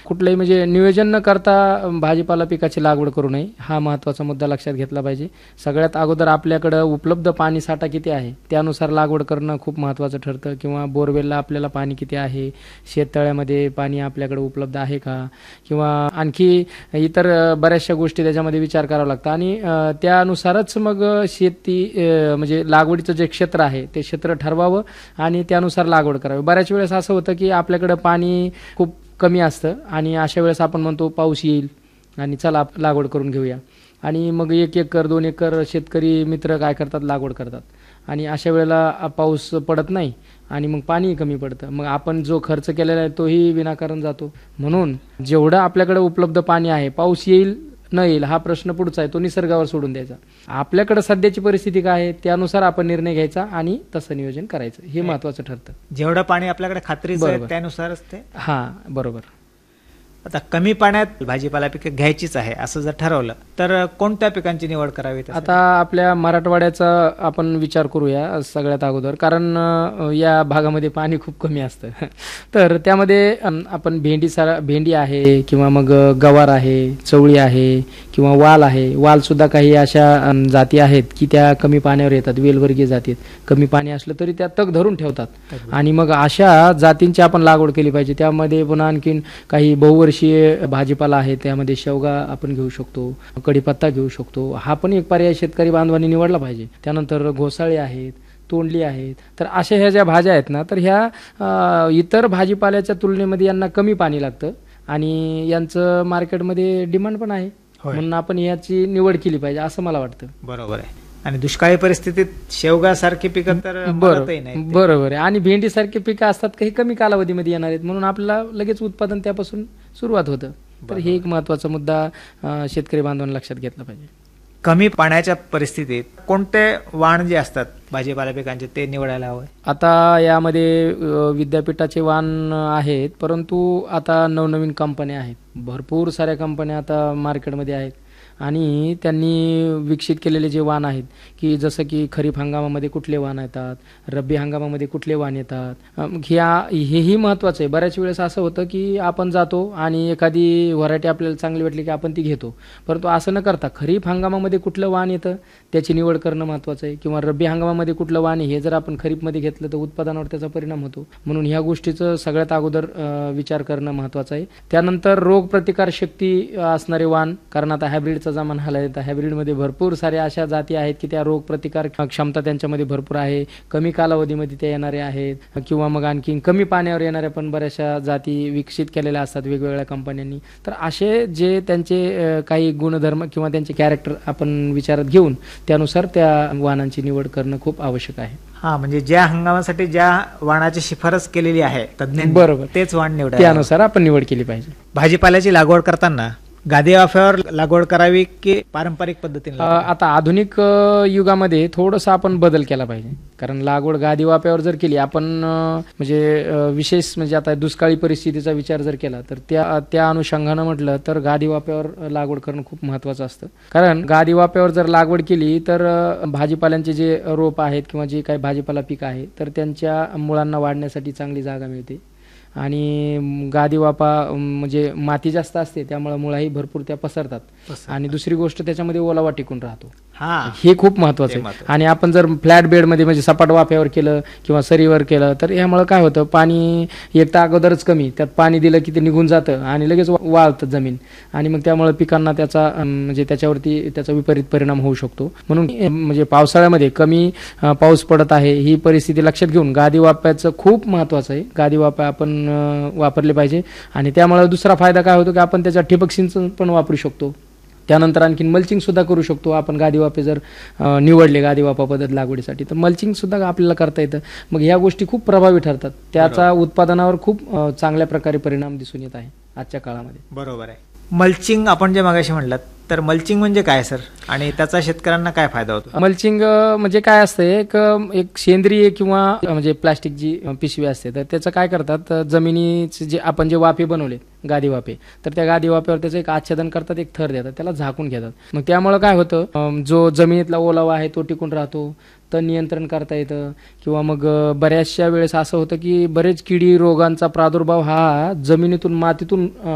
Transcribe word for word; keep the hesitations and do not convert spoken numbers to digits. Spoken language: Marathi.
कुठलंही म्हणजे नियोजन न करता भाजीपाला पिकाची लागवड करू नये, हा महत्त्वाचा मुद्दा लक्षात घेतला पाहिजे. सगळ्यात अगोदर आपल्याकडं उपलब्ध पाणी साठा किती आहे त्यानुसार लागवड करणं खूप महत्त्वाचं ठरतं. किंवा बोरवेलला आपल्याला पाणी किती आहे, शेततळ्यामध्ये पाणी आपल्याकडे उपलब्ध आहे का, किंवा आणखी इतर बऱ्याचशा गोष्टी त्याच्यामध्ये विचार करावा लागतो. आणि त्यानुसारच मग शेती म्हणजे लागवडीचं जे क्षेत्र आहे ते क्षेत्र ठरवावं आणि त्यानुसार लागवड करावी. बऱ्याच वेळेस असं होतं की आपल्याकडं पाणी खूप कमी असतं आणि अशा वेळेस आपण म्हणतो पाऊस येईल आणि चला लागवड करून घेऊया, आणि मग एक एकर दोन एकर शेतकरी मित्र काय करतात, लागवड करतात. आणि अशा वेळेला पाऊस पडत नाही आणि मग पाणी कमी पडतं. मग आपण जो खर्च केलेला आहे तोही विनाकारण जातो. म्हणून जेवढं आपल्याकडे उपलब्ध पाणी आहे, पाऊस येईल न येईल हा प्रश्न पुढचा आहे, तो निसर्गावर सोडून द्यायचा. आपल्याकडे सध्याची परिस्थिती काय आहे त्यानुसार आपण निर्णय घ्यायचा आणि तसं नियोजन करायचं, हे महत्त्वाचं ठरतं. जेवढं पाणी आपल्याकडे खात्रीचं आहे त्यानुसारच ते. हां, बरोबर. आता कमी पाण्यात भाजीपाला पिकं घ्यायचीच आहे असं जर ठरवलं तर कोणत्या पिकांची निवड करावी? आता आपल्या मराठवाड्याचा आपण विचार करूया सगळ्यात अगोदर, कारण या भागामध्ये पाणी खूप कमी असतं. तर त्यामध्ये आपण भेंडी सारा भेंडी आहे किंवा मग गवार आहे, चवळी आहे किंवा वाल आहे. वाल सुद्धा काही अशा जाती आहेत की त्या कमी पाण्यावर येतात, वेलवर्गीय जाती. कमी पाणी असलं तरी त्या तग धरून ठेवतात आणि मग अशा जातींची आपण लागवड केली पाहिजे. त्यामध्ये पुन्हा आणखीन काही बहुवर्षीय भाजीपाला आहे, त्यामध्ये शेवगा आपण घेऊ शकतो, कढीपत्ता घेऊ शकतो. हा पण एक पर्याय शेतकरी बांधवांनी निवडला पाहिजे. त्यानंतर घोसाळे आहेत, तोंडली आहेत. तर अशा ह्या ज्या भाज्या आहेत ना, तर ह्या इतर भाजीपाल्याच्या तुलनेमध्ये यांना कमी पाणी लागतं आणि यांचं मार्केटमध्ये डिमांड पण आहे, म्हणून आपण याची निवड केली पाहिजे असं मला वाटतं. बरोबर आहे. आणि दुष्काळी परिस्थितीत शेवगा सारखी पिकं तर बरोबर आहे. आणि भेंडी सारखी पिकं असतात काही कमी कालावधीमध्ये येणार आहेत, म्हणून आपल्याला लगेच उत्पादन त्यापासून सुरुवात होतं. तर हे एक महत्त्वाचा मुद्दा शेतकरी बांधवांना लक्षात घेतला पाहिजे. कमी पाण्याच्या परिस्थितीत कोणते वाण जे असतात भाजीपाला पिकांचे ते निवडायला हवं? आता यामध्ये विद्यापीठाचे वाण आहेत, परंतु आता नवनवीन कंपन्या आहेत, भरपूर साऱ्या कंपन्या आता मार्केटमध्ये आहेत आणि त्यांनी विकसित केलेले जे वाण आहेत की जसं की खरीप हंगामामध्ये कुठले वाण येतात, रब्बी हंगामामध्ये कुठले वाण येतात, ह्या हेही महत्त्वाचं आहे. बऱ्याच वेळेस असं होतं की आपण जातो आणि एखादी व्हरायटी आपल्याला चांगली वाटली की आपण ती घेतो, परंतु असं न करता खरीप हंगामामध्ये कुठलं वाण येतं त्याची निवड करणं महत्त्वाचं आहे. किंवा रब्बी हंगामामध्ये कुठलं वाण आहे हे जर आपण खरीपमध्ये घेतलं तर उत्पादनावर त्याचा परिणाम होतो. म्हणून ह्या गोष्टीचं सगळ्यात अगोदर विचार करणं महत्त्वाचं आहे. त्यानंतर रोगप्रतिकार शक्ती असणारे वाण, कारण आता हायब्रिड जमाना आलाय, तर हायब्रिडमध्ये भरपूर साऱ्या अशा जाती आहेत की त्या रोग प्रतिकार क्षमता त्यांच्यामध्ये भरपूर आहे, कमी कालावधीमध्ये ते येणारे आहेत. किंवा मग आणखी कमी पाण्यावर येणाऱ्या पण बऱ्याचशा जाती विकसित केलेल्या असतात वेगवेगळ्या कंपन्यांनी. तर असे जे त्यांचे काही गुणधर्म किंवा त्यांचे कॅरेक्टर आपण विचारात घेऊन त्यानुसार त्या वाणांची निवड करणं खूप आवश्यक आहे. हा, म्हणजे ज्या हंगामासाठी ज्या वाणाची शिफारस केलेली आहे तज्ञांनी, बरोबर तेच वाण निवडायचं, त्यानुसार आपण निवड केली पाहिजे. भाजीपाल्याची लागवड करताना गादी वाफ्यावर लागवड करावी की पारंपरिक पद्धतीने? आता आधुनिक युगामध्ये थोडंसं आपण बदल केला पाहिजे, कारण लागवड गादी वाफ्यावर जर केली आपण म्हणजे विशेष म्हणजे आता दुष्काळी परिस्थितीचा विचार जर केला तर त्या त्या अनुषंगानं म्हटलं तर गादी वाफ्यावर लागवड करणं खूप महत्त्वाचं असतं. कारण गादी वाफ्यावर जर लागवड केली तर भाजीपाल्यांचे जे रोप आहेत किंवा जे काही भाजीपाला पीक आहे तर त्यांच्या मुळांना वाढण्यासाठी चांगली जागा मिळते. आणि गादी वापा म्हणजे माती जास्त असते त्यामुळे मुळाही भरपूर त्या पसरतात आणि दुसरी गोष्ट त्याच्यामध्ये ओलावा टिकून राहतो. हे खूप महत्वाचं आहे. आणि आपण जर फ्लॅट बेडमध्ये म्हणजे सपाट वाफ्यावर केलं किंवा सरीवर केलं तर यामुळे काय होतं, पाणी एक तर अगोदरच कमी, त्यात पाणी दिलं की ते निघून जातं आणि लगेच वाळतं जमीन आणि मग त्यामुळे पिकांना त्याचा म्हणजे त्याच्यावरती त्याचा विपरीत परिणाम होऊ शकतो. म्हणून म्हणजे पावसाळ्यामध्ये कमी पाऊस पडत आहे ही परिस्थिती लक्षात घेऊन गादी वाफ्याचं खूप महत्वाचं आहे. गादी वाफ्या आपण वापरले पाहिजे आणि त्यामुळे दुसरा फायदा काय होतो की आपण त्याचा ठिबक सिंचन पण वापरू शकतो. त्यानंतर आणखीन मल्चिंग सुद्धा करू शकतो आपण. गादी वाफे जर निवडले गादी वाफा पद्धत लागवडीसाठी तर मल्चिंग सुद्धा आपल्याला करता येतं. मग ह्या गोष्टी खूप प्रभावी ठरतात, त्याचा उत्पादनावर खूप चांगल्या प्रकारे परिणाम दिसून येत आहे आजच्या काळामध्ये. बरोबर आहे. मल्चिंग आपण जे मागाशी म्हटलात तर मल्चिंग म्हणजे काय सर, आणि त्याचा शेतकऱ्यांना काय फायदा होतो? मल्चिंग म्हणजे काय असतं, एक एक सेंद्रिय किंवा म्हणजे प्लास्टिक जी पिशवी असते तर त्याचं काय करतात, जमिनीचे जे आपण जे वाफे बनवले गादी वाफे तर त्या गादी वाफ्यावर त्याचं एक आच्छादन करतात, एक थर देतात, त्याला झाकून घेतात. मग त्यामुळे काय होतं, जो जमिनीतला ओलावा आहे तो टिकून राहतो, तण नियंत्रण करता येतं. किंवा मग बऱ्याचशा वेळेस असं होतं की बरेच किडी रोगांचा प्रादुर्भाव हा जमिनीतून मातीतून